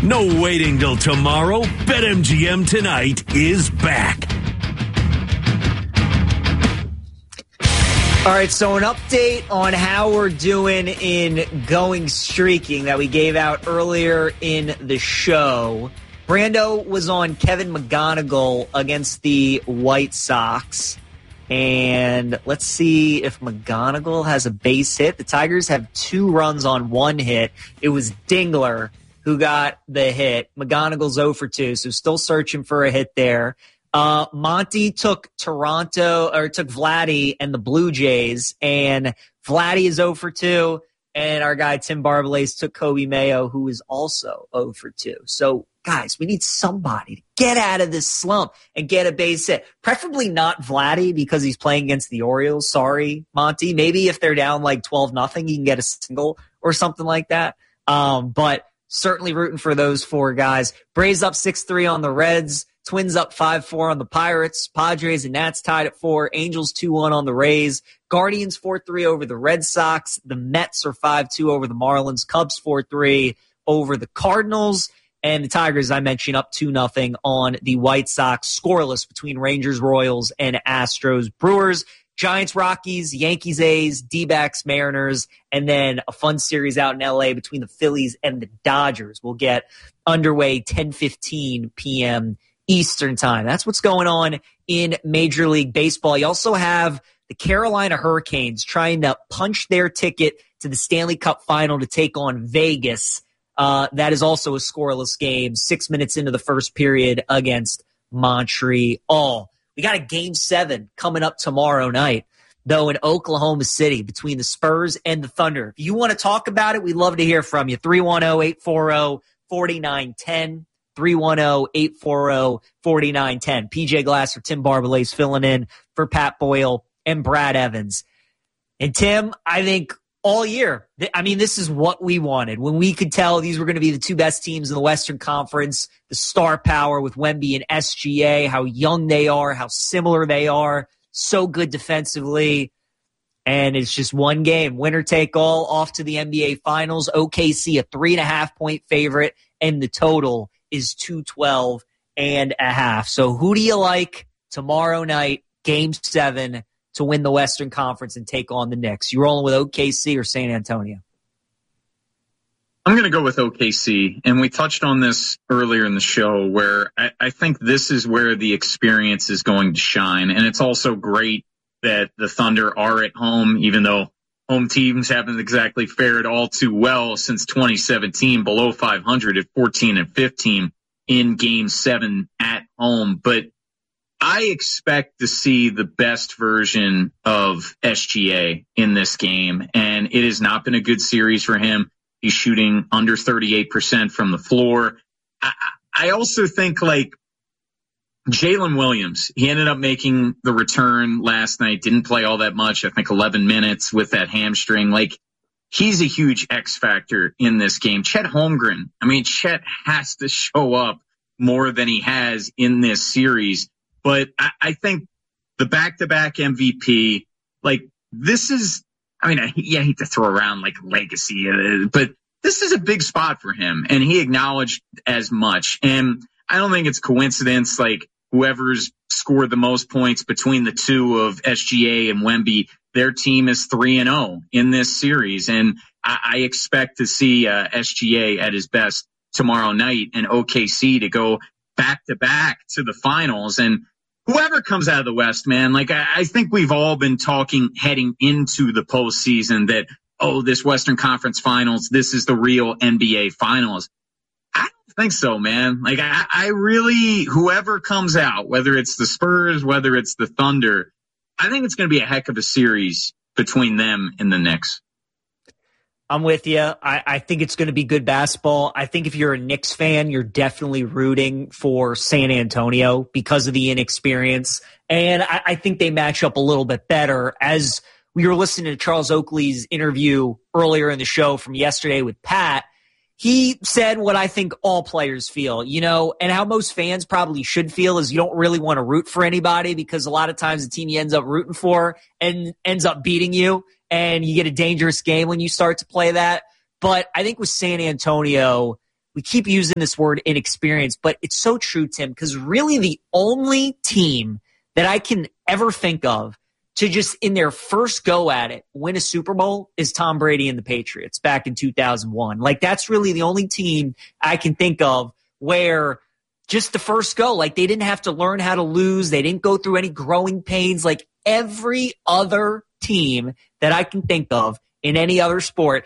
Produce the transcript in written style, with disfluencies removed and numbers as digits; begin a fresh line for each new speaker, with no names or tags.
No waiting till tomorrow. BetMGM Tonight is back.
All right, so an update on how we're doing in going streaking that we gave out earlier in the show. Brando was on Kevin McGonigal against the White Sox. And let's see if McGonigal has a base hit. The Tigers have 2 runs on 1 hit. It was Dingler who got the hit. McGonigal's 0 for 2, so still searching for a hit there. Monty took Vladdy and the Blue Jays, and Vladdy is 0 for 2, and our guy Tim Barbalace took Kobe Mayo, who is also 0 for 2. So, guys, we need somebody to get out of this slump and get a base hit. Preferably not Vladdy because he's playing against the Orioles. Sorry, Monty. Maybe if they're down like 12-0, he can get a single or something like that. But certainly rooting for those 4 guys. Braves up 6-3 on the Reds. Twins up 5-4 on the Pirates. Padres and Nats tied at 4. Angels 2-1 on the Rays. Guardians 4-3 over the Red Sox. The Mets are 5-2 over the Marlins. Cubs 4-3 over the Cardinals. And the Tigers, I mentioned, up 2-0 on the White Sox. Scoreless between Rangers, Royals, and Astros, Brewers. Giants, Rockies, Yankees, A's, D-backs, Mariners, and then a fun series out in L.A. between the Phillies and the Dodgers will get underway 10:15 p.m. Eastern time. That's what's going on in Major League Baseball. You also have the Carolina Hurricanes trying to punch their ticket to the Stanley Cup final to take on Vegas. That is also a scoreless game, 6 minutes into the first period against Montreal. We got a Game 7 coming up tomorrow night, though, in Oklahoma City between the Spurs and the Thunder. If you want to talk about it, we'd love to hear from you. 310-840-4910. 310-840-4910. PJ Glasser, Tim Barbalace filling in for Pat Boyle and Brad Evans. And Tim, I think all year, this is what we wanted. When we could tell these were going to be the 2 best teams in the Western Conference, the star power with Wemby and SGA, how young they are, how similar they are, so good defensively. And it's just one game, winner take all, off to the NBA Finals. OKC, a 3.5-point favorite, and the total is 212.5. So who do you like tomorrow night, Game 7, to win the Western Conference and take on the Knicks? You rolling with OKC or San Antonio?
I'm going to go with OKC. And we touched on this earlier in the show where I think this is where the experience is going to shine. And it's also great that the Thunder are at home, even though home teams haven't exactly fared all too well since 2017, below 500 at 14-15 in Game 7 at home. But I expect to see the best version of SGA in this game, and it has not been a good series for him. He's shooting under 38% from the floor. I also think, Jalen Williams, he ended up making the return last night, didn't play all that much, I think 11 minutes with that hamstring. He's a huge X factor in this game. Chet Holmgren, Chet has to show up more than he has in this series. But I think the back-to-back MVP, this is, I hate to throw around legacy, but this is a big spot for him, and he acknowledged as much. And I don't think it's coincidence, whoever's scored the most points between the two of SGA and Wemby, their team is 3-0 in this series. And I expect to see SGA at his best tomorrow night and OKC to go back-to-back to the finals. And whoever comes out of the West, man, I think we've all been talking heading into the postseason that, this Western Conference Finals, this is the real NBA Finals. I don't think so, man. I really, whoever comes out, whether it's the Spurs, whether it's the Thunder, I think it's going to be a heck of a series between them and the Knicks.
I'm with you. I think it's going to be good basketball. I think if you're a Knicks fan, you're definitely rooting for San Antonio because of the inexperience. And I think they match up a little bit better. As we were listening to Charles Oakley's interview earlier in the show from yesterday with Pat, he said what I think all players feel, and how most fans probably should feel is you don't really want to root for anybody because a lot of times the team you ends up rooting for and ends up beating you, and you get a dangerous game when you start to play that. But I think with San Antonio, we keep using this word inexperienced, but it's so true, Tim, because really the only team that I can ever think of to just in their first go at it win a Super Bowl is Tom Brady and the Patriots back in 2001. Like, that's really the only team I can think of where just the first go, like, they didn't have to learn how to lose. They didn't go through any growing pains. Like, every other team that I can think of in any other sport